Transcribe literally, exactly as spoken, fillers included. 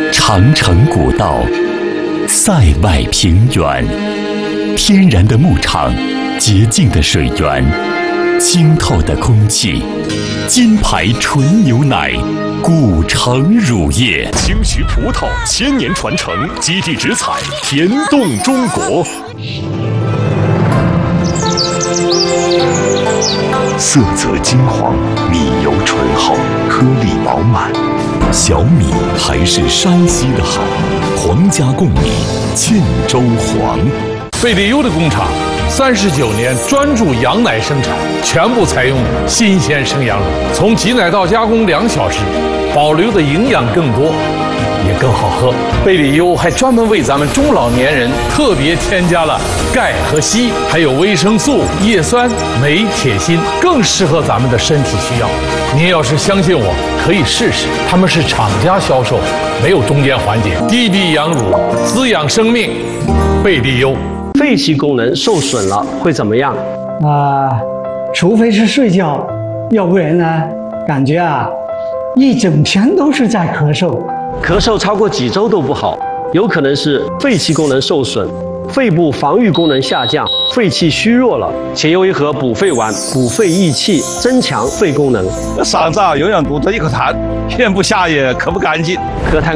长城古道，塞外平原，天然的牧场，洁净的水源，清透的空气，金牌纯牛奶，古城乳业， 青徐葡萄千年传承，基地直采，甜动中国。 色泽金黄，米油醇厚，颗粒饱满。小米还是山西的好，皇家贡米，沁州黄。 贝利优的工厂三十九年专注羊奶生产，全部采用新鲜生羊乳，从挤奶到加工两小时，保留的营养更多，也更好喝。贝利优还专门为咱们中老年人特别添加了钙和硒，还有维生素、叶酸、镁、铁、锌，更适合咱们的身体需要。您要是相信我，可以试试，他们是厂家销售，没有中间环节。低地羊乳，滋养生命，贝利优。 肺气功能受损了会怎么样？ 啊、呃，除非是睡觉，要不然呢，感觉啊，一整天都是在咳嗽。 咳嗽超过几周都不好，有可能是肺气功能受损，肺部防御功能下降，肺气虚弱了。且用一盒补肺丸，补肺益气，增强肺功能。 嗓子啊，永远堵着一口痰，咽不下也咳不干净。 咳痰